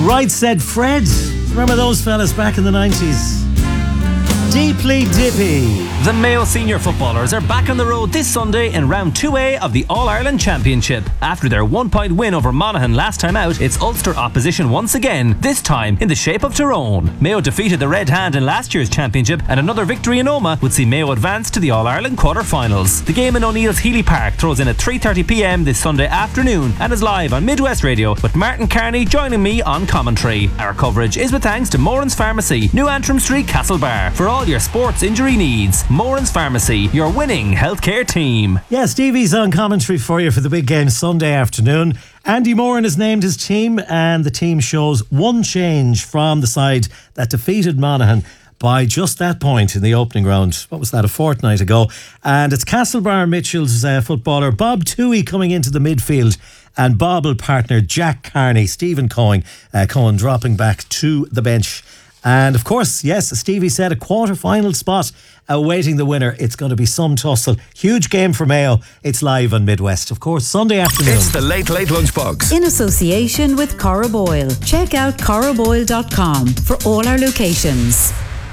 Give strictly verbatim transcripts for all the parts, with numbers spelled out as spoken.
Right Said Fred. Remember those fellas back in the nineties? Deeply Dippy. The Mayo senior footballers are back on the road this Sunday in round two A of the All-Ireland Championship. After their one-point win over Monaghan last time out, it's Ulster opposition once again, this time in the shape of Tyrone. Mayo defeated the Red Hand in last year's championship, and another victory in Omagh would see Mayo advance to the All-Ireland quarter-finals. The game in O'Neill's Healy Park throws in at three thirty p m this Sunday afternoon and is live on Midwest Radio, with Martin Carney joining me on commentary. Our coverage is with thanks to Moran's Pharmacy, New Antrim Street, Castlebar, for all your sports injury needs. Moran's Pharmacy, your winning healthcare team. Yeah, Stevie's on commentary for you for the big game Sunday afternoon. Andy Moran has named his team, and the team shows one change from the side that defeated Monaghan by just that point in the opening round. What was that, a fortnight ago? And it's Castlebar Mitchell's uh, footballer Bob Toohey coming into the midfield, and Bobble partner Jack Carney, Stephen Cohen, uh, Cohen dropping back to the bench. And of course, yes, Stevie said a quarter-final spot awaiting the winner. It's going to be some tussle. Huge game for Mayo. It's live on Midwest, of course, Sunday afternoon. It's the Late Late Lunchbox. In association with Cora Boyle. Check out cora boyle dot com for all our locations.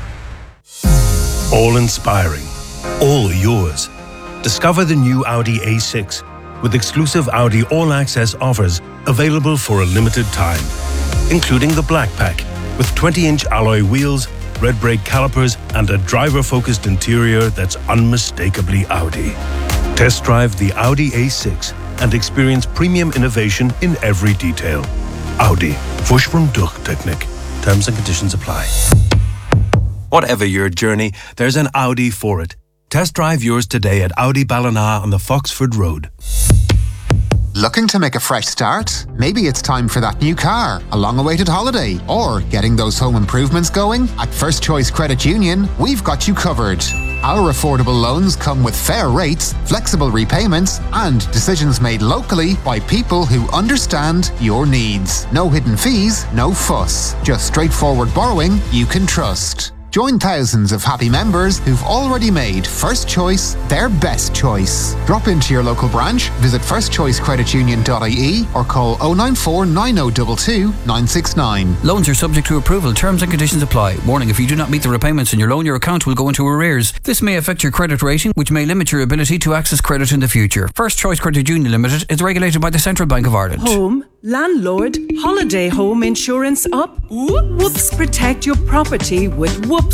All inspiring. All yours. Discover the new Audi A six with exclusive Audi All-Access offers available for a limited time, including the Black Pack, with twenty-inch alloy wheels, red brake calipers, and a driver-focused interior that's unmistakably Audi. Test drive the Audi A six and experience premium innovation in every detail. Audi. Fusch from Durchtechnik. Terms and conditions apply. Whatever your journey, there's an Audi for it. Test drive yours today at Audi Ballina on the Foxford Road. Looking to make a fresh start? Maybe it's time for that new car, a long-awaited holiday, or getting those home improvements going? At First Choice Credit Union, we've got you covered. Our affordable loans come with fair rates, flexible repayments, and decisions made locally by people who understand your needs. No hidden fees, no fuss. Just straightforward borrowing you can trust. Join thousands of happy members who've already made First Choice their best choice. Drop into your local branch, visit first choice credit union dot I E or call oh nine four nine oh two two nine six nine. Loans are subject to approval. Terms and conditions apply. Warning, if you do not meet the repayments in your loan, your account will go into arrears. This may affect your credit rating, which may limit your ability to access credit in the future. First Choice Credit Union Limited is regulated by the Central Bank of Ireland. Home, landlord, holiday home insurance up? Whoops! Protect your property with Whoops